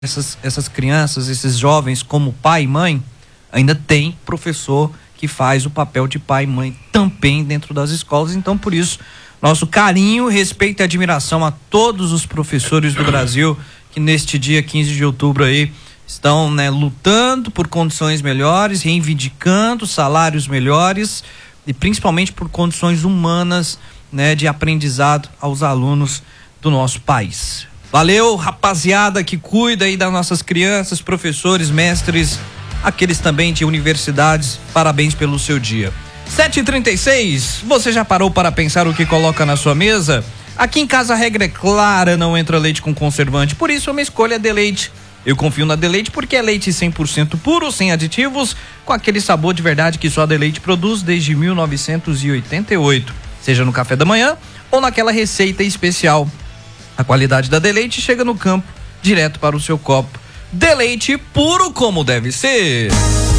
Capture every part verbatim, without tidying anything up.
essas, essas crianças, esses jovens como pai e mãe, ainda tem professor que faz o papel de pai e mãe também dentro das escolas. Então, por isso, nosso carinho, respeito e admiração a todos os professores do Brasil que neste dia quinze de outubro aí estão, né, lutando por condições melhores, reivindicando salários melhores e principalmente por condições humanas, né, de aprendizado aos alunos do nosso país. Valeu, rapaziada que cuida aí das nossas crianças, professores, mestres, aqueles também de universidades, parabéns pelo seu dia. sete e trinta e seis, você já parou para pensar o que coloca na sua mesa? Aqui em casa a regra é clara, não entra leite com conservante, por isso a minha escolha é Deleite. Eu confio na Deleite porque é leite cem por cento puro, sem aditivos, com aquele sabor de verdade que só a Deleite produz desde mil novecentos e oitenta e oito, seja no café da manhã ou naquela receita especial. A qualidade da Deleite chega no campo, direto para o seu copo. Deleite puro como deve ser.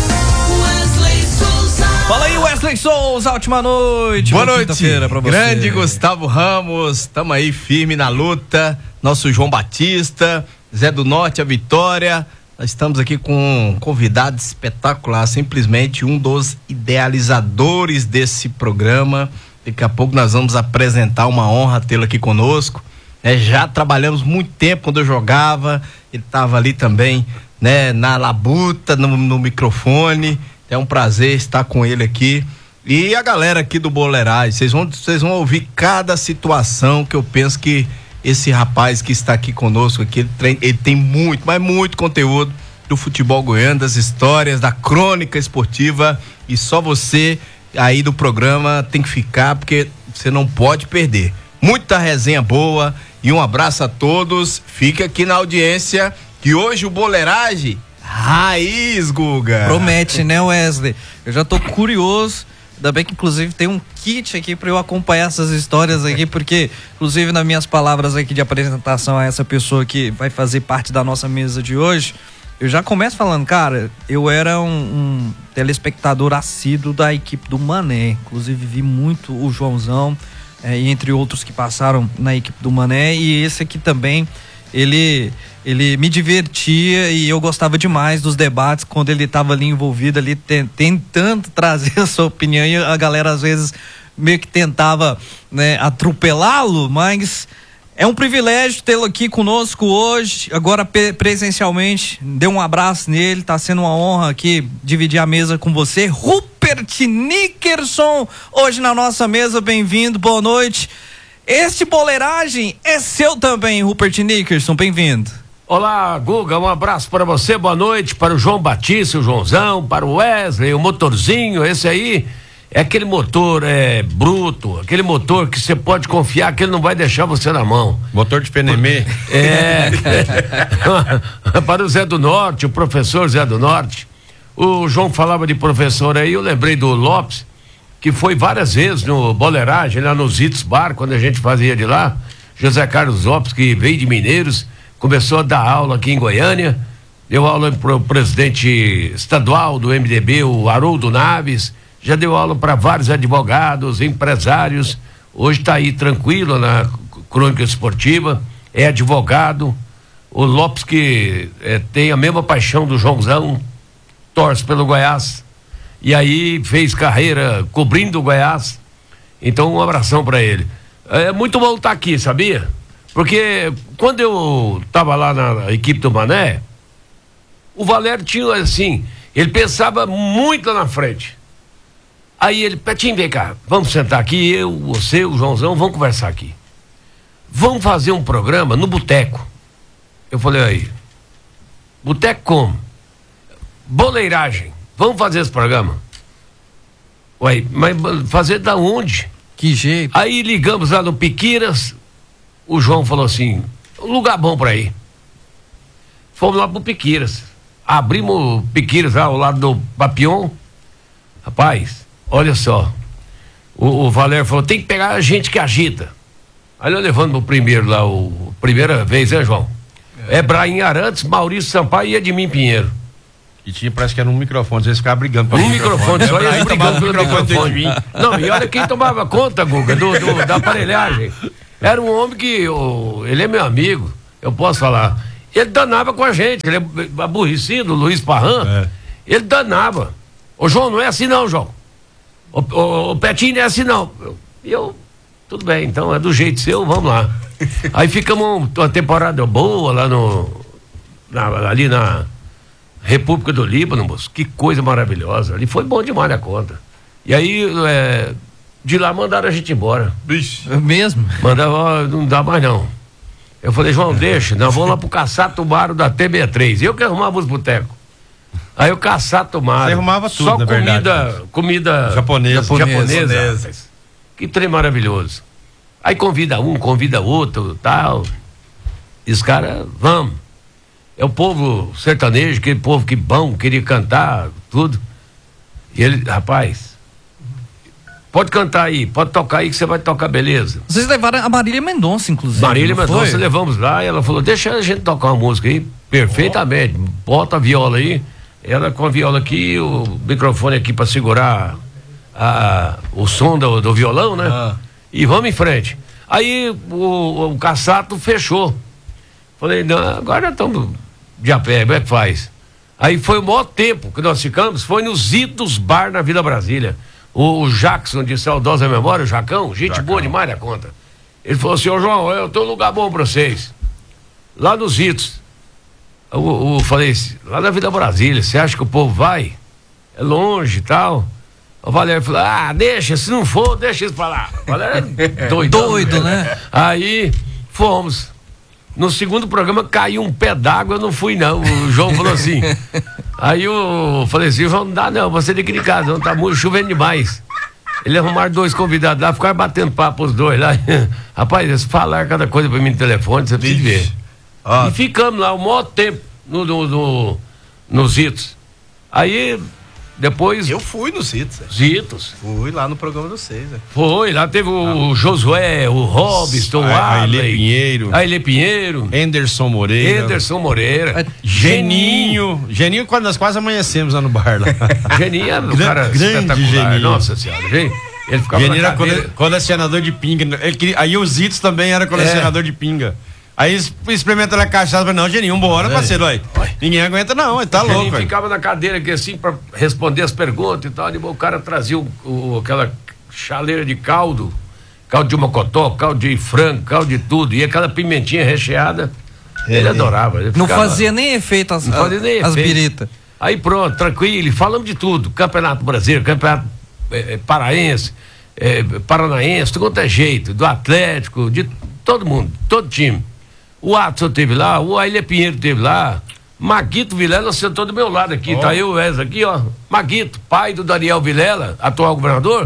Wesley Souza. Fala aí, Wesley Souza, última noite. Boa noite, pra você. Grande Gustavo Ramos, tamo aí firme na luta. Nosso João Batista, Zé do Norte, a Vitória. Nós estamos aqui com um convidado espetacular, simplesmente um dos idealizadores desse programa. Daqui a pouco nós vamos apresentar, uma honra tê-lo aqui conosco. É, já trabalhamos muito tempo quando eu jogava, ele estava ali também, né, na labuta, no, no microfone. É um prazer estar com ele aqui. E a galera aqui do Boleiragem, vocês vão, vocês vão ouvir cada situação que eu penso que esse rapaz que está aqui conosco aqui, ele tem, ele tem muito, mas muito conteúdo do futebol goiano, das histórias, da crônica esportiva, e só você aí do programa tem que ficar, porque você não pode perder. Muita resenha boa. E um abraço a todos, fica aqui na audiência, que hoje o Boleiragem raiz, Guga. Promete, né, Wesley? Eu já tô curioso, ainda bem que inclusive tem um kit aqui para eu acompanhar essas histórias aqui, porque inclusive nas minhas palavras aqui de apresentação a essa pessoa que vai fazer parte da nossa mesa de hoje, eu já começo falando, cara, eu era um, um telespectador assíduo da equipe do Mané, inclusive vi muito o Joãozão, É, entre outros que passaram na equipe do Mané, e esse aqui também, ele, ele me divertia e eu gostava demais dos debates quando ele estava ali envolvido, ali te, tentando trazer a sua opinião, e a galera às vezes meio que tentava, né, atropelá-lo, mas é um privilégio tê-lo aqui conosco hoje, agora presencialmente. Dê um abraço nele, tá sendo uma honra aqui dividir a mesa com você. Rupert Nickerson, hoje na nossa mesa, bem-vindo, boa noite. Este Boleiragem é seu também, Rupert Nickerson, bem-vindo. Olá, Guga, um abraço para você, boa noite, para o João Batista, o Joãozão, para o Wesley, o motorzinho, esse aí é aquele motor é, bruto, aquele motor que você pode confiar que ele não vai deixar você na mão. Motor de Penemê. É, para o Zé do Norte, o professor Zé do Norte. O João falava de professor aí, eu lembrei do Lopes, que foi várias vezes no Boleiragem, lá no Zitos Bar, quando a gente fazia de lá. José Carlos Lopes, que veio de Mineiros, começou a dar aula aqui em Goiânia, deu aula para o presidente estadual do M D B, o Haroldo Naves, já deu aula para vários advogados, empresários, hoje está aí tranquilo na crônica esportiva, é advogado. O Lopes, que é, tem a mesma paixão do Joãozão, torce pelo Goiás, e aí fez carreira cobrindo o Goiás, então um abração para ele. É muito bom estar aqui, sabia? Porque quando eu estava lá na equipe do Mané, o Valério tinha assim, ele pensava muito lá na frente. Aí ele, Petinho, vem cá, vamos sentar aqui, eu, você, o Joãozão, vamos conversar aqui. Vamos fazer um programa no boteco. Eu falei, aí, boteco como? Boleiragem, vamos fazer esse programa? Ué, mas fazer da onde? Que jeito? Aí ligamos lá no Piquiras, o João falou assim, lugar bom pra ir. Fomos lá pro Piquiras, abrimos o Piquiras lá ao lado do Papion. Rapaz, olha só, o, o Valério falou, tem que pegar a gente que agita. Aí eu levando o primeiro lá, o primeira vez, né, João? É, é Braim Arantes, Maurício Sampaio e Edmir Pinheiro. E tinha, parece que era um microfone, vocês ficavam brigando pra um microfone, só eles brigando pelo microfone. Não, e olha quem tomava conta, Guga, do, do, da aparelhagem. Era um homem que, oh, ele é meu amigo, eu posso falar. Ele danava com a gente, ele é aborrecido, o Luiz Parram, É. ele danava. Ô João, não é assim não, João. O, o, o Petinho não é assim não. E eu, eu, tudo bem, então é do jeito seu, vamos lá. Aí ficamos uma temporada boa lá no, na, ali na República do Líbano, moço. Que coisa maravilhosa. Ali foi bom demais a conta. E aí, é, de lá mandaram a gente embora. Bicho. É mesmo? Mandaram, ó, não dá mais não. Eu falei, João, deixa, nós vamos lá pro Caçar Tomaro da T sessenta e três. Eu que arrumava os botecos. Aí o Caçar Tomaro. Você arrumava tudo, só na comida, verdade. comida Japonesa. japonesa. Japonesa. rapaz. Que trem maravilhoso. Aí convida um, convida outro, tal. E os caras, vamos. É o povo sertanejo, aquele povo que bom, queria cantar, tudo. E ele, rapaz, pode cantar aí, pode tocar aí que você vai tocar, beleza. Vocês levaram a Marília Mendonça, inclusive. Marília não Mendonça, foi? levamos lá e ela falou, deixa a gente tocar uma música aí, perfeitamente, bota a viola aí, ela com a viola aqui, o microfone aqui pra segurar a, o som do, do violão, né? Ah. E vamos em frente. Aí o, o Cassato fechou. Falei, não, agora estamos de a pé, como é que faz? Aí foi o maior tempo que nós ficamos, foi nos Itos Bar na Vila Brasília. O, o Jackson, de saudosa memória, o Jacão, gente Jacão. boa demais da conta. Ele falou assim, ô João, eu tenho um lugar bom pra vocês. Lá nos Itos. Eu, eu falei, lá na Vila Brasília, você acha que o povo vai? É longe e tal. O Valério falou, ah, deixa, se não for, deixa isso pra lá. O Valério é doidão, Doido, né? Aí fomos. No segundo programa caiu um pé d'água, eu não fui não. O João falou assim. Aí eu falei assim, João, não dá não, você tem que ir de casa, não tá muito chovendo demais. Ele arrumaram dois convidados lá, ficaram batendo papo os dois lá. Rapaz, eles falaram cada coisa pra mim no telefone, você precisa ver. Ó, E ficamos lá o maior tempo no, no, no, nos Itos. Aí, depois, eu fui no Citos. os Itos. Fui lá no programa do Seis. né? Foi, lá teve o Josué, o Robson, o A Ailê Arley, Pinheiro. a Ailê Pinheiro, Anderson Moreira. Anderson Moreira, Geninho. Geninho, quando nós quase amanhecemos lá no bar lá. Geninho é um Gran- cara grande espetacular. Geninho. Nossa senhora, Geninho. Ele ficava Geninho na era cadeira. cole- colecionador de pinga. Ele queria- aí o Zitos também era colecionador de pinga. Aí es- experimentando a cachaça, falei, não, Geninho, vambora, parceiro, aí. Ninguém aguenta não, ele tá Geninho louco, velho. ficava na cadeira aqui assim pra responder as perguntas e tal. E o cara trazia o, o- aquela chaleira de caldo, caldo de mocotó, caldo de frango, caldo de tudo. E aquela pimentinha recheada. Ele adorava. Ele Não ficava- fazia nem efeito as, Não fazia nem as efeito. biritas. Aí pronto, tranquilo, falamos de tudo. Campeonato brasileiro, campeonato eh, eh, paraense, eh, paranaense, tudo quanto é jeito, do Atlético, de todo mundo, todo time. O Watson teve lá, o Ailê Pinheiro teve lá, Maguito Vilela sentou do meu lado aqui, tá eu e o Wesley aqui, ó. Maguito, pai do Daniel Vilela, atual governador.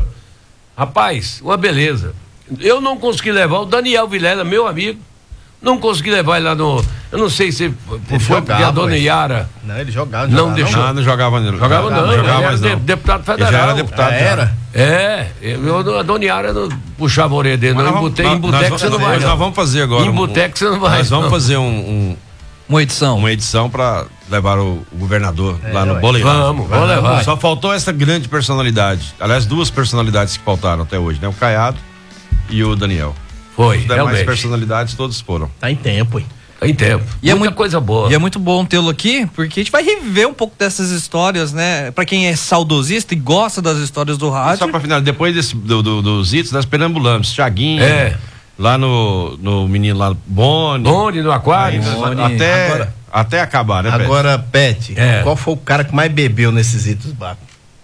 Rapaz, uma beleza. Eu não consegui levar o Daniel Vilela, meu amigo, não consegui levar ele lá no. Eu não sei se foi porque a jogava, dona ué. Yara. Não, ele jogava. Não jogava, deixou. Não, não jogava não. Jogava não, ele jogava era mais de- não. deputado Ele federal. já era deputado. Ah, já. era? É, eu, a dona Yara não puxava a orelha dele, Mas não. Em nós vamos- boteco, em nós- boteco nós você não vamos- vai. Nós não. vamos fazer agora. Em um- boteco você não vai. Nós vamos não. fazer um, um- Uma edição. uma edição pra levar o, o governador lá no ué. Boleirão. Vamos, vamos levar. Só faltou essa grande personalidade. Aliás, duas personalidades que faltaram até hoje, né? O Caiado e o Daniel. Foi, As demais realmente. personalidades todos foram. Tá em tempo, hein? Tem tempo. E é Muita muito- coisa boa. E é muito bom tê-lo aqui, porque a gente vai reviver um pouco dessas histórias, né? Pra quem é saudosista e gosta das histórias do rádio. Só pra final, depois desse, do, do, dos itos, nós perambulamos. Thiaguinho, É. lá no, no menino lá, Boni. Onde no aquário? Aí, Boni. até, Agora- até acabar, né, Pet? Agora, Pet, É. qual foi o cara que mais bebeu nesses itos bar?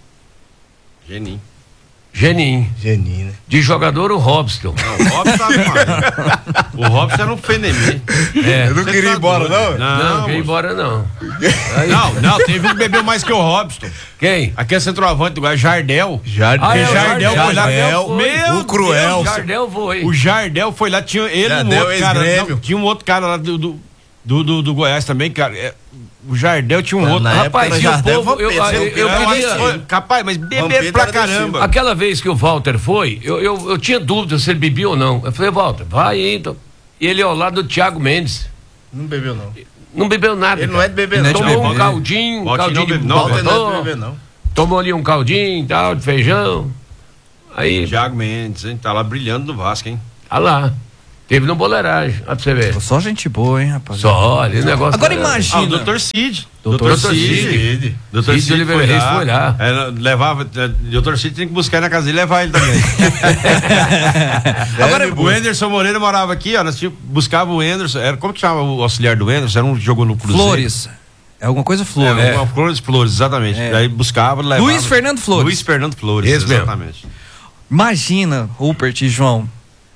Geninho. Geninho. Geninho, né? De jogador, o Robson. Não, o Robson tava demais. O Robson era um fenemê. É. Eu não queria ir embora, não? Não, Não, não quer ir moço. embora, não. não, não, teve um que bebeu mais que o Robson. Quem? Aqui é centroavante do Goiás, Jardel. Jardel. Ah, é, o Jardel foi lá. Jardel, foi. Meu o Cruel. O Jardel foi. O Jardel foi lá, tinha ele e um Jardel, outro cara. ex-Grêmio. não, tinha um outro cara lá do, do, do, do- do Goiás também, cara. É, o Jardel tinha um Na outro. época Rapaz, era e o Jardel povo, eu, Vampeta, eu, você eu não acho queria... que foi- capaz, mas beberam Vampeta pra era desse caramba. Aquela vez que o Walter foi, eu, eu, eu tinha dúvida se ele bebia ou não. Eu falei, Walter, vai aí, então. E ele ao lado do Thiago Mendes. Não bebeu, não. Não bebeu nada. Ele não cara. é de beber, Ele não. não é de Tomou um beber. caldinho, um Walter caldinho não de bebe, não, Walter não é de mocotó, beber, não. tomou ali um caldinho e tal, de feijão. Aí, Thiago Mendes, hein? Tá lá brilhando no Vasco, hein? tá lá. Teve no Boleiragem, ó, pra você ver. Só gente boa, hein, rapaz? Só, ali o negócio. Agora era- imagina. Ah, o doutor Cid. Doutor Cid. Cid. doutor Cid de Oliveira Reis foi lá. É, levava, é, doutor Cid tem que buscar na casa dele e levar ele também. Agora, É, o Anderson Moreira morava aqui, ó, nós tínhamos, buscava o Anderson, era, como que chama o auxiliar do Anderson? Era um que jogou no Cruzeiro. Flores. É alguma coisa Flores. É, uma Flores, Flores, exatamente. É. Aí buscava, levava. Luiz Fernando Flores. Luiz Fernando Flores, Esse mesmo. exatamente. Imagina, Rupert e João,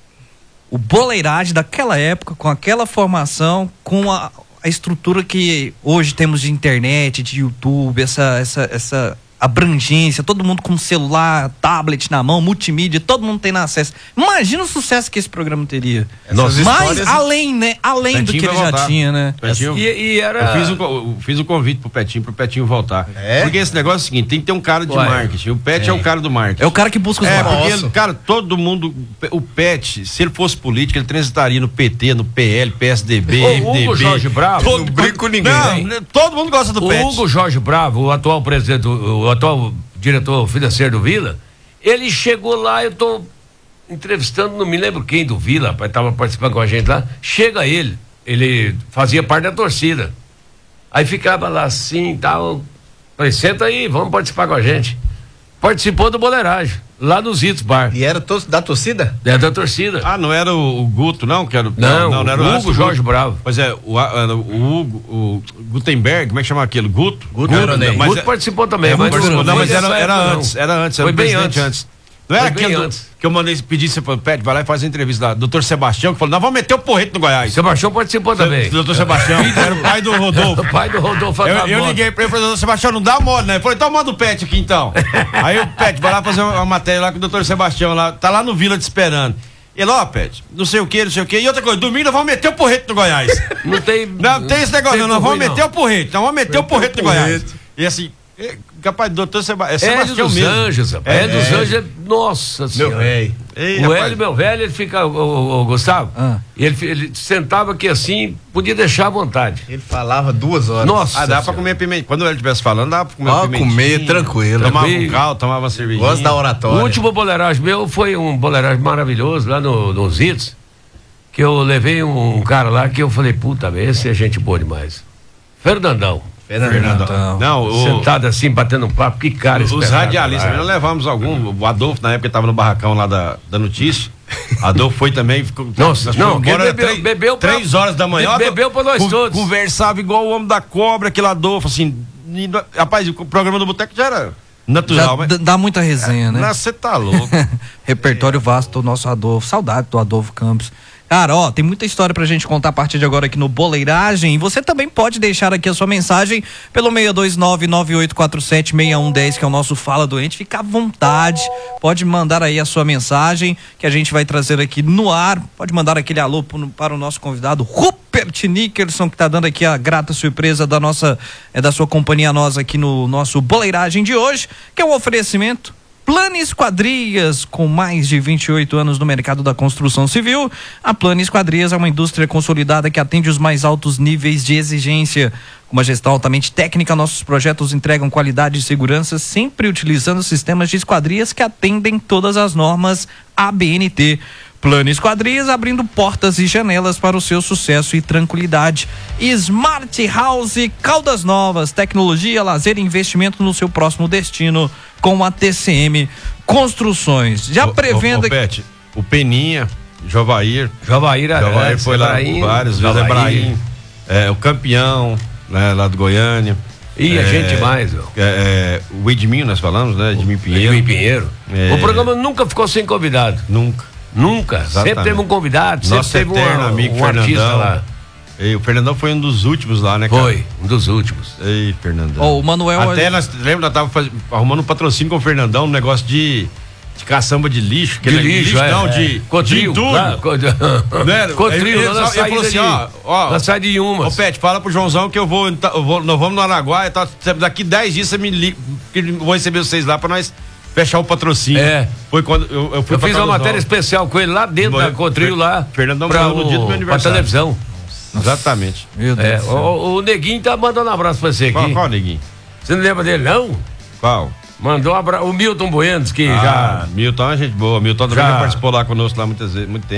o Boleiragem daquela época, com aquela formação, com a, a estrutura que hoje temos de internet, de YouTube, essa, essa, essa abrangência, todo mundo com celular, tablet na mão, multimídia, todo mundo tendo acesso. Imagina o sucesso que esse programa teria. Essas Mas histórias- além, né? Além do Petinho que ele vai já voltar. tinha, né? Petinho, E, e era. eu fiz um, co- eu fiz um convite pro Petinho, pro Petinho voltar. É? Porque esse negócio é o seguinte, tem que ter um cara de Ué. marketing. O Pet é. o cara do marketing. É o cara que busca os É, votos. porque, Nossa. ele, cara, todo mundo. O Pet, se ele fosse político, ele transitaria no P T, no P L, P S D B, Ô, M D B. Hugo Jorge Bravo. Todo, Não brinca com ninguém, Não, hein? né, todo mundo gosta do O Pet. Hugo Jorge Bravo, o atual presidente, do- o atual diretor financeiro do Vila, ele chegou lá, eu tô entrevistando, não me lembro quem do Vila, rapaz, tava participando com a gente lá. Chega ele, ele fazia parte da torcida. Aí ficava lá assim e tal. Falei, senta aí, vamos participar com a gente. Participou do Boleiragem, lá nos Itos Bar. E era to- da torcida? É da torcida. Ah, não era o, o Guto, não? Que era, o- Não, não, era o antes Hugo do Jorge Guto. Bravo. Pois é, o, a- era o Hugo, o Gutenberg, como é que chama aquele? Guto? Guto Aronei. mas Guto é- participou também. É, mas Guto, não não, foi mas dessa era, era época, não. antes, era antes, era Foi o bem presidente antes. antes. Não era Foi bem aquele do- antes. que eu mandei pedir você falou, Pet, vai lá e faz a entrevista lá. doutor Sebastião, que falou, nós vamos meter o porrete no Goiás. Sebastião participou também. doutor Sebastião, era o pai do Rodolfo. O pai do Rodolfo Eu, eu Atamoto. liguei pra ele e falei, doutor Sebastião, não dá mole, né? Ele falou, então manda o Pet aqui então. Aí o Pet vai lá fazer uma matéria lá com o doutor Sebastião, lá, tá lá no Vila te esperando. Ele, ó, Pet, não sei o que, não sei o que. E outra coisa, domingo nós vamos meter o porrete no Goiás. Não tem. Não, tem esse negócio, não, nós vamos ruim, meter o porrete, nós vamos meter o porrete no Goiás. E assim, é, capaz, doutor Seba, é Hélio Sebastião dos mesmo. Anjos, rapaz. É, Hélio dos é. Anjos, é- nossa Meu senhora. velho. Ei, O rapaz, Hélio, meu velho, ele fica, o, o- o Gustavo, Ah. ele, ele sentava aqui assim, podia deixar à vontade. Ele falava duas horas. Nossa. Ah, dá pra senhora. comer pimentinha. Quando ele estivesse falando, dá pra comer Ó, pimentinha. comer tranquilo. Tomava um Tranquilo. caldo, tomava uma cervejinha. Gosto da O oratória. último boleiragem meu foi um boleiragem maravilhoso lá no, nos Itos, que eu levei um, um cara lá que eu falei, puta, esse é gente boa demais. Fernandão. Fernandão. Não, o, Sentado assim, batendo um papo, que cara os espetacular. radialistas, nós levamos algum. O Adolfo, na época, estava no barracão lá da, da notícia. Adolfo foi também. Ficou, Nossa, nós não, fomos embora ele bebeu- três, bebeu pra- três horas da manhã. be- bebeu pra nós Con- todos. Conversava igual o homem da cobra, aquele Adolfo, assim. e, rapaz, o programa do Boteco já era natural, Já mas. d- dá muita resenha, né? Você tá louco. Repertório vasto do nosso Adolfo. Saudade do Adolfo Campos. Cara, ó, tem muita história pra gente contar a partir de agora aqui no Boleiragem. E você também pode deixar aqui a sua mensagem pelo seis dois nove, nove oito quatro sete, seis um um zero, que é o nosso Fala Doente. Fica à vontade. Pode mandar aí a sua mensagem, que a gente vai trazer aqui no ar. Pode mandar aquele alô pro- para o nosso convidado, Rupert Nickerson, que tá dando aqui a grata surpresa da nossa, é, da sua companhia a nós aqui no nosso Boleiragem de hoje, que é um oferecimento Plano Esquadrias, com mais de vinte e oito anos no mercado da construção civil. A Plano Esquadrias é uma indústria consolidada que atende os mais altos níveis de exigência. Com uma gestão altamente técnica, nossos projetos entregam qualidade e segurança, sempre utilizando sistemas de esquadrias que atendem todas as normas A B N T. Plano Esquadrias, abrindo portas e janelas para o seu sucesso e tranquilidade. Smart House Caldas Novas, tecnologia, lazer e investimento no seu próximo destino com a T C M Construções. Já Ô, prevendo... ô, ô, Pet, o Peninha, Jovair. Javaíra, Jovair é, foi lá Ebraim, várias vezes, Javair. Ebraim, é, o campeão, né, lá do Goiânia. Ih, é, a gente mais, ó. É, é, o Edminho, nós falamos, né? Edminho Pinheiro. Edwin Pinheiro. É. O programa nunca ficou sem convidado. Nunca. Nunca. Exatamente. Sempre teve um convidado, sempre Nosso teve eterno um, amigo um artista Fernandão. lá. E o Fernandão foi um dos últimos lá, né, cara? Foi, um dos últimos. Ei, Fernandão. Ó, o Manuel... Até nós, lembra, nós tava faz- arrumando um patrocínio com o Fernandão, um negócio de, de caçamba de lixo. que De ele- lixo, é. não, é. de Cotril. de entulho. lá, co- Né? Cotril, Ele- ele lá na só- ele saída falou assim, de... ó, ó, na saída de Ô, Umas. Pet, fala pro Joãozão que eu vou, então, eu vou nós vamos no Araguaia, tá, daqui dez dias você me liga, que eu vou receber vocês lá pra nós fechar o patrocínio. É. Foi quando eu, eu fui Eu pra fiz uma Caldas matéria Novas. especial com ele lá dentro Foi- da Cotril lá. Fernandão pra morreu no dia do meu Pra aniversário. televisão. Exatamente. Meu Deus É, do céu. o, o Neguinho tá mandando um abraço pra você Qual, aqui. qual, neguinho? Você não lembra dele, não? Qual? Mandou um abraço. O Milton Buenos, que Ah, já. Milton é gente boa. Milton também Já. já participou lá conosco lá muitas vezes, muito tempo.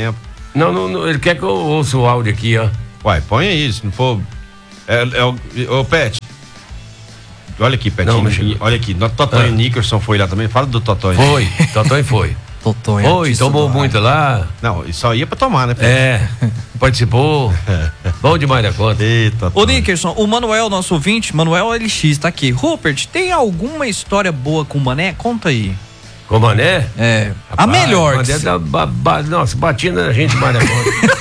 Não, não, não, ele quer que eu ouça o áudio aqui, ó. Uai, põe aí, se não for. É, é o. Ô, Pet. Olha aqui, Petinho. Não, mas- Olha aqui. O Totonho Ah. Nickerson foi lá também. Fala do Totonho. Foi, Totonho foi. Totonho. Foi, artista tomou do muito lá. Não, e só ia pra tomar, né, Pet? É, participou. Bom demais da conta. Eita, Ô, Nickerson, o Manuel, nosso ouvinte, Manuel L X, tá aqui. Rupert, tem alguma história boa com o Mané? Conta aí. Com o Mané? É. a Rapaz, melhor. Mané que- tá ba, ba, nossa, batia na gente mais da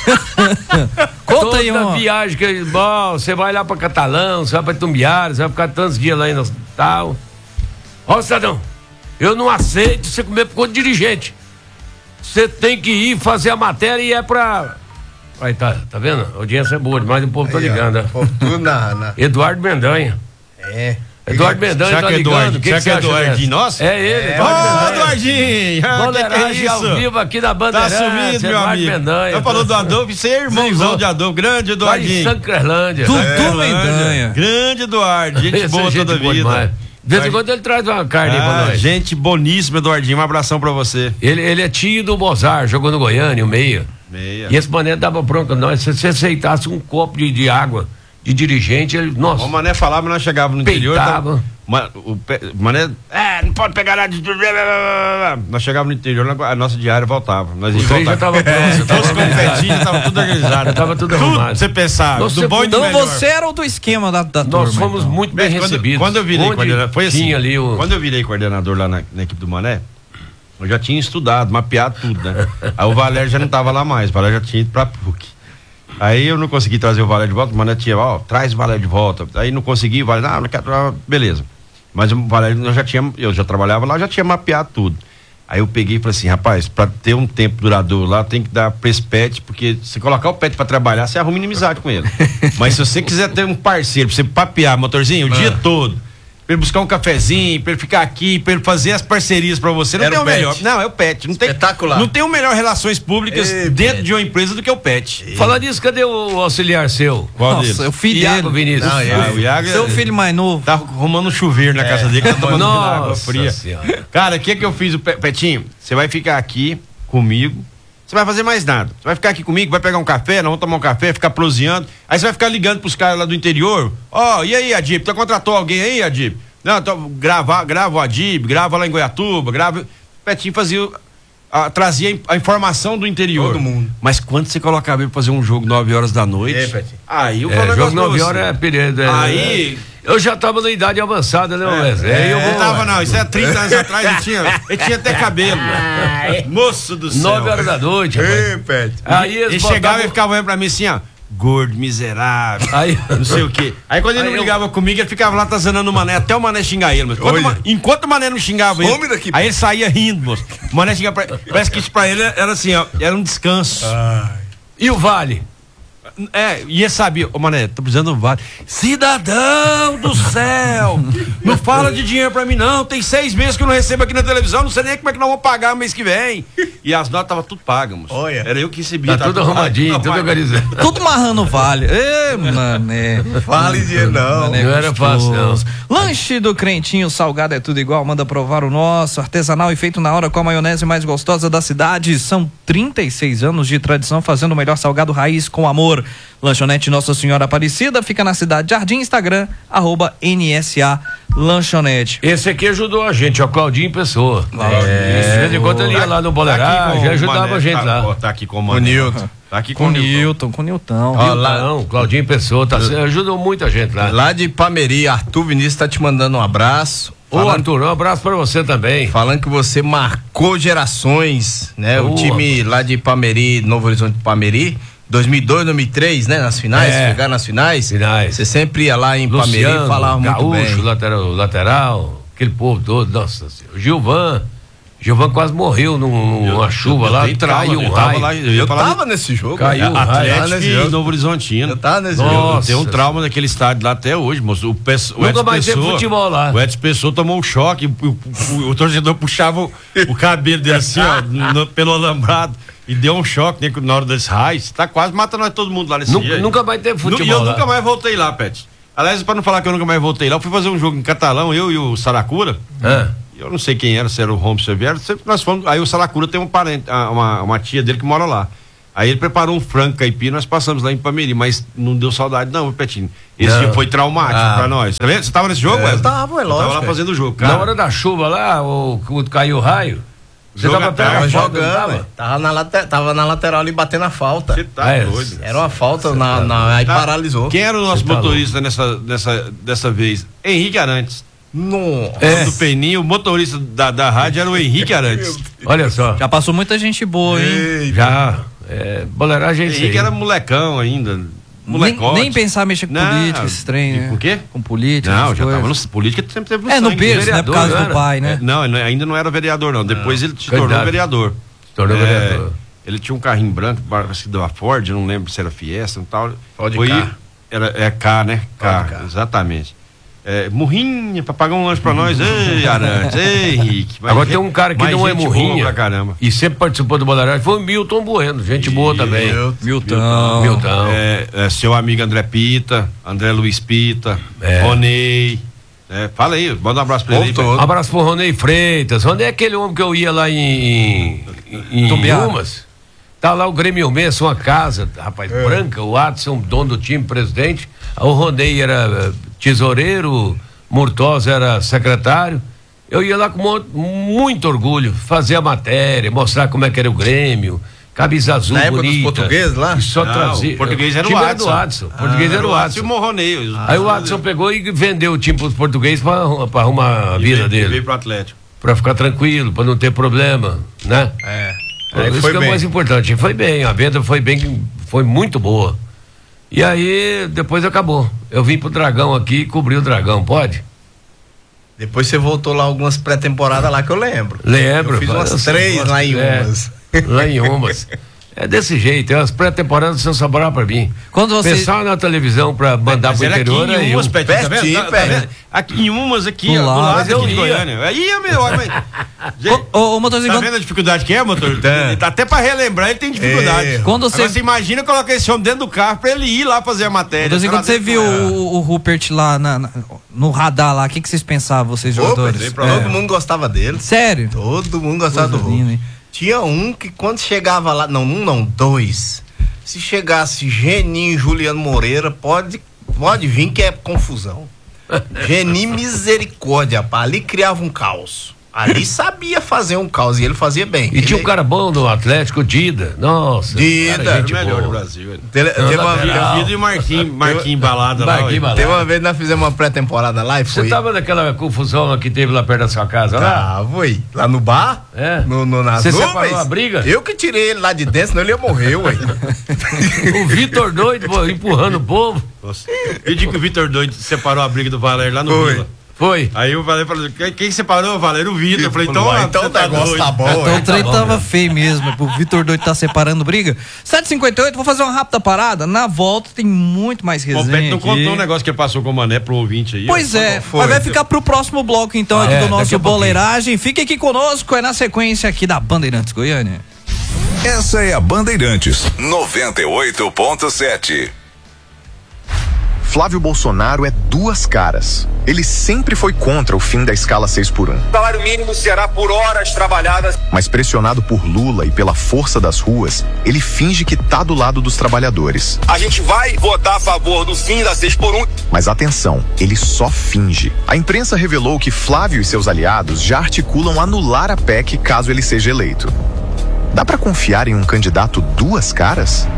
conta. Conta aí Toda uma. viagem que bom, você vai lá pra Catalão, você vai pra Itumbiara, você vai ficar tantos dias lá no hospital. Ó, cidadão, eu não aceito você comer por conta de dirigente. Você tem que ir fazer a matéria e é pra. Aí tá, tá vendo? A audiência é boa demais, o povo tá ligando. ó. Tudo na, na... Eduardo Mendanha. É. Eduardo Mendanha Será tá que é ligando. Eduardo- O que será que que é você acha Eduardinho dessa? nosso? É ele, Ô, Eduardo Mendanha. Eduardinho! Ah, que que é Boleiragem ao isso? vivo aqui na Tá Bandeirantes. sumido, meu Eduardo amigo. Mendanha. Eu falou do Adolfo, você é irmãozão Igual. de Adolfo. Grande Lá em Eduardinho. Sancrelândia. Dudu É, Mendanha. Grande Eduardo, gente Esse boa é gente toda a boa vida. demais. De vez em quando ele traz uma carne aí pra Ah, nós. gente boníssima, Eduardinho. Um abração pra você. Ele, ele é tio do Mozart, jogou no Goiânia, o meia. Meia. E esse mané dava bronca nós. Se você aceitasse um copo de, de água de dirigente, ele. Nossa. O Mané falava, mas nós chegávamos no interior. Peitava. Tava, ma- o pe- Mané. É, não pode pegar nada de. Nós chegávamos no interior, a nossa diária voltava. Nós O trem já tava pronto, já tava Todos com organizado. petinho, já tava tudo organizado. Já tava tudo arrumado. Você pensava, Nós do sempre- bom e do Então melhor. você era o do esquema da, da Nós turma. fomos então. muito bem Quando- recebidos. Quando eu virei Onde coordenador, foi assim. tinha ali o... Quando eu virei coordenador lá na, na equipe do Mané, eu já tinha estudado, mapeado tudo, né? Aí o Valério já não tava lá mais, o Valério já tinha ido pra P U C. Aí eu não consegui trazer o Valério de volta, o Mané tinha, ó, traz o Valério de volta. Aí não consegui, o Valério, não, não quero, ah, beleza. Mas o Valério, nós já tinha, eu já trabalhava lá, já tinha mapeado tudo. Aí eu peguei e falei assim, rapaz, pra ter um tempo duradouro lá, tem que dar pra esse pet, porque se colocar o pet pra trabalhar, você arruma inimizade com ele. Mas se você quiser ter um parceiro, pra você papear, motorzinho, o dia todo, pra ele buscar um cafezinho, pra ele ficar aqui, pra ele fazer as parcerias pra você, não Era tem o o pet. melhor. Não, é o pet. Não tem, Espetacular. não tem o melhor relações públicas Ei, dentro pet. de uma empresa do que o pet. Falar disso, cadê o auxiliar seu? Qual Nossa, deles? o filho Iago dele. Vinícius. Não, é. Ah, o Iago Seu filho mais novo. tá arrumando um chuveiro na casa dele, que tá tomando água Nossa fria. Senhora. Cara, o que que eu fiz, o Pe- Petinho? Você vai ficar aqui comigo, você vai fazer mais nada. Você vai ficar aqui comigo, vai pegar um café, nós vamos tomar um café, ficar proseando. Aí você vai ficar ligando pros caras lá do interior. Ó, oh, e aí, Adib? Tu contratou alguém aí, Adib? Não, tô, grava, grava o Adib, grava lá em Goiatuba, grava. Petinho fazia. A, trazia a informação do interior. Todo mundo. Mas quando você colocava ele pra fazer um jogo nove horas da noite. É, Petinho. Aí eu É, falo um jogo negócio pra nove você. horas é perigo. é- Aí- Eu já tava na idade avançada, né, É, Wesley? é, Aí eu eu vou- tava, não, isso é trinta anos atrás, ele tinha, ele tinha até cabelo. Moço do céu. Nove horas da noite, rapaz. Ei, Pet. Aí Ele eles chegava botavam- e ficava olhando pra mim assim, ó. Gordo, miserável. Aí- Não sei o quê. Aí quando ele Aí não eu- ligava comigo, ele ficava lá atazanando o Mané, até o Mané xingar ele. Mas quando o Olha. Ma- enquanto o Mané não xingava ele, Some daqui, aí ele saía rindo, moço. O Mané xingava pra ele. Parece que isso pra ele era assim, ó, era um descanso. E o Vale? É, e ele sabia, ô Mané, tô precisando de um vale. Cidadão do céu! Não fala de dinheiro pra mim, não. Tem seis meses que eu não recebo aqui na televisão, não sei nem como é que nós vamos pagar mês que vem. E as notas estavam tudo pagas, moço. Olha. Era eu que recebia. Tá tudo arrumadinho, tudo organizado. Tudo marrando vale. Ê, mané. Fale de não. Mané Não era fácil, não. gostoso. Lanche do Crentinho, salgado é tudo igual. Manda provar o nosso. Artesanal e feito na hora com a maionese mais gostosa da cidade. São trinta e seis anos de tradição fazendo o melhor salgado raiz com amor. Lanchonete Nossa Senhora Aparecida fica na cidade de Jardim, Instagram, arroba N S A Lanchonete. Esse aqui ajudou a gente, ó, Claudinho Pessoa. É, De vez em quando ele ia lá no Boleiragem, já ajudava a gente lá. Tá aqui com o O Mané. Nilton. Tá aqui Com com o o Nilton. Nilton, com o Nilton. Ó, lá- Não, Claudinho Pessoa, tá, ajudou muita gente lá. Lá de Pameri, Arthur Vinícius tá te mandando um abraço. Ô, Falando, Arthur, um abraço pra você também. falando que você marcou gerações, né? Boa. O time lá de Pameri, Novo Horizonte de Pameri, dois mil e dois, dois mil e três, né? Nas finais, É. chegar nas finais. Finais. Você sempre ia lá em Pameri Luciano, e falava muito Gaúcho, bem. lateral, lateral, aquele povo todo, nossa senhora. Gilvan, Gilvan quase morreu num- numa chuva lá, dei trauma, caiu um eu tava raio. lá, eu ia Eu falar tava nesse jogo. Caiu né? um raio. Tava Atlético nesse e jogo. Novo Horizontino. Eu tava nesse Nossa. jogo. Eu tenho um trauma daquele estádio lá até hoje, moço. O, Pesso, o Nunca Edson mais teve Pessoa- futebol lá. O Edson Pessoa tomou um choque, o, o- o- o torcedor puxava o, o cabelo dele assim, ó, no- pelo alambrado, e deu um choque né, na hora dos raios. Tá quase matando nós todo mundo lá nesse Nunca, dia. nunca mais teve Nu- futebol E eu lá. nunca mais voltei lá, Pet. Aliás, pra não falar que eu nunca mais voltei lá, eu fui fazer um jogo em Catalão, eu e o Saracura. Ah, Eu não sei quem era, se era o Holmes Xavier, sempre que nós fomos. Aí o Saracura tem um parente, ah, uma, uma tia dele que mora lá. Aí ele preparou um frango caipira, nós passamos lá em Pameri, mas não deu saudade não, Petinho. Esse Não. dia foi traumático Ah. pra nós. Você lembra? Você tava nesse jogo, É, Wesley? eu tava, é Eu lógico, tava lá é. fazendo o jogo, cara. Na hora da chuva lá, o, o caiu o raio. Você Jogo tava à tarde, pegando Tava falta, não jogando, tava? velho. tava, na late- tava na lateral ali batendo a falta. Você tá É, doido. Era uma falta, na, na- aí Tá. paralisou. Quem era o nosso Você tá motorista nessa, nessa, dessa vez? Henrique Arantes. Nossa. É. Do Peninho, o motorista da, da rádio era o Henrique Arantes. Olha só, Já passou muita gente boa, hein? já, é, boleiragem é isso Henrique aí. era molecão ainda. Nem, Molecote. nem pensar mexer com Não, política, esse trem, de- né? com o quê? Com política. Não, essas já coisas. tava no. Política sempre teve no É, no sangue. berço, né? Por vereador, causa não do era? pai, É, né? não, ele ainda não era vereador, não. Depois ele se tornou Candidato. vereador. Se tornou É, vereador. Ele tinha um carrinho branco, parece que da Ford, eu não lembro se era Fiesta e tal. Ford Foi, K. Era, é K, né? K, Ford K. exatamente. É, murrinha pra pagar um lanche pra nós. Ei, Arantes, ei, Henrique. Mas Agora gente- tem um cara que mas não é gente boa murrinha pra caramba. e sempre participou do boleiragem, foi o Milton Bueno, gente boa também. Milton. Milton. É, é, seu amigo André Pita, André Luiz Pita, É. Ronei. É, fala aí, manda um abraço pra ele. aí, Voltou. Um abraço pro Ronei Freitas. Ronei é aquele homem que eu ia lá em, em, em Tumbiara. Rumas. Tá lá o Grêmio Mensa, uma casa, rapaz, É. branca, o Adson, dono do time, presidente. O Ronei era eh, tesoureiro, Murtosa era secretário. Eu ia lá com mo- muito orgulho fazer a matéria, mostrar como é que era o Grêmio, camisa azul Na época dos bonita. portugueses lá? E só Não, trazia. o português era o time Adson. do Adson. O português era o Adson. E o Ronei. Aí o Adson pegou e vendeu o time pros portugueses pra, pra arrumar a vida Ele dele. veio pro Atlético. Pra ficar tranquilo, pra não ter problema, né? É. É, Aí isso foi que é o bem. mais importante. Foi bem, a venda foi bem, foi muito boa. E aí, depois acabou. Eu vim pro Dragão aqui e cobri o Dragão, pode? Depois você voltou lá algumas pré-temporadas lá que eu lembro. Lembro. Eu fiz faz- umas três lá em é, umas. Lá em umas. É desse jeito, as pré-temporadas são sobrar pra mim. Quando você. Pensar na televisão pra mandar Mas pro era aqui interior, em aí Umas, eu... Petinho, tá vendo? Pertinho, Tá- tá perto. vendo? Aqui em Umas, aqui, Do ó, do lado. lado Mas eu aqui de ia. Goiânia. Aí, é meu, mas... Gente, Ô, ô, ô, motorista, tá quando- vendo a dificuldade que é, motor? Tá. Tá até pra relembrar, ele tem dificuldade. É. Quando você- Agora você imagina colocar esse homem dentro do carro pra ele ir lá fazer a matéria. motorista, quando você Será viu que- o, o Rupert lá na- na- no radar lá, o que, que vocês pensavam, vocês Ô, jogadores? Pedro, todo mundo gostava dele. Sério? Todo mundo gostava Coisa do linda, Hulk. hein? Tinha um que quando chegava lá, não, um não, dois. Se chegasse Geninho e Juliano Moreira, pode, pode vir que é confusão. Geninho, misericórdia, pá, ali criava um caos. Ali sabia fazer um caos e ele fazia bem. E tinha um Ele- cara bom do Atlético, Dida. Nossa. Dida, cara, gente Era o melhor boa. do Brasil. ele. Tele- teve, uma, lateral. Vida e Marquinhos, Marquinhos Balada lá. Marquinhos ué. Balada. teve uma vez que nós fizemos uma pré-temporada lá e Você foi. tava naquela confusão que teve lá perto da sua casa, lá? Ah, foi. Lá no bar? É. No, no, nas Você nuvens? separou a briga? Eu que tirei ele lá de dentro, senão ele ia morrer, ué. O Vitor doido, pô, empurrando o povo. Nossa. Eu digo que o Vitor Doido separou a briga do Valério lá no Foi. Vila. Foi. Aí o Valério falou: quem, quem separou o Valério? O Vitor. Eu falei: então, Ué, ah, então você o negócio doido. tá bom. Então ué. o trem tava feio mesmo. O Vitor Doido tá separando briga. sete e cinquenta e oito, vou fazer uma rápida parada. Na volta tem muito mais Bom, o resenha. Beto não aqui. contou um negócio que ele passou com o Mané pro ouvinte aí. Pois ó. é, foi? mas vai ficar pro próximo bloco então aqui É, do daqui nosso a pouquinho. Boleiragem. Fique aqui conosco, é na sequência aqui da Bandeirantes Goiânia. Essa é a Bandeirantes noventa e oito ponto sete. Flávio Bolsonaro é duas caras. Ele sempre foi contra o fim da escala seis por um. O salário mínimo será por horas trabalhadas. Mas pressionado por Lula e pela força das ruas, ele finge que tá do lado dos trabalhadores. A gente vai votar a favor do fim da seis por um. Mas atenção, ele só finge. A imprensa revelou que Flávio e seus aliados já articulam anular a P E C caso ele seja eleito. Dá pra confiar em um candidato duas caras?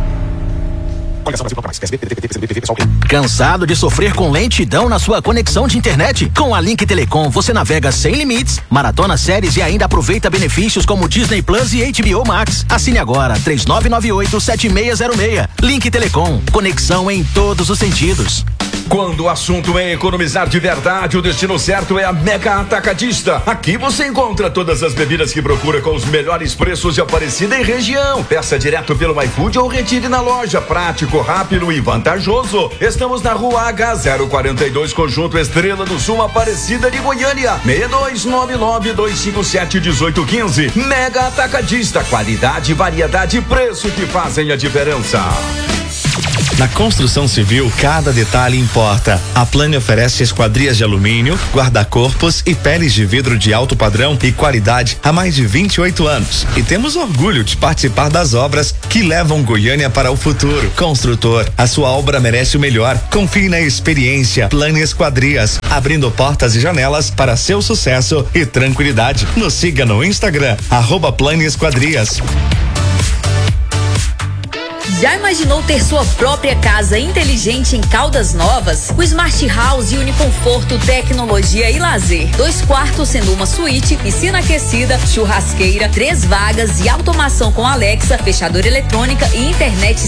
Cansado de sofrer com lentidão na sua conexão de internet? Com a Link Telecom você navega sem limites, maratona séries e ainda aproveita benefícios como Disney Plus e H B O Max. Assine agora três nove nove oito sete seis zero seis. Link Telecom, conexão em todos os sentidos. Quando o assunto é economizar de verdade, o destino certo é a Mega Atacadista. Aqui você encontra todas as bebidas que procura com os melhores preços de Aparecida e região. Peça direto pelo iFood ou retire na loja. Prático, rápido e vantajoso. Estamos na Rua H zero quarenta e dois, Conjunto Estrela do Sul, Aparecida de Goiânia. seis dois nove nove dois cinco sete um oito um cinco. Mega Atacadista. Qualidade, variedade e preço que fazem a diferença. Na construção civil, cada detalhe importa. A Plane oferece esquadrias de alumínio, guarda-corpos e peles de vidro de alto padrão e qualidade há mais de vinte e oito anos. E temos orgulho de participar das obras que levam Goiânia para o futuro. Construtor, a sua obra merece o melhor. Confie na experiência Plane Esquadrias, abrindo portas e janelas para seu sucesso e tranquilidade. Nos siga no Instagram, arroba Plane Esquadrias. Já imaginou ter sua própria casa inteligente em Caldas Novas? O Smart House une conforto, tecnologia e lazer. Dois quartos sendo uma suíte, piscina aquecida, churrasqueira, três vagas e automação com Alexa, fechadura eletrônica e internet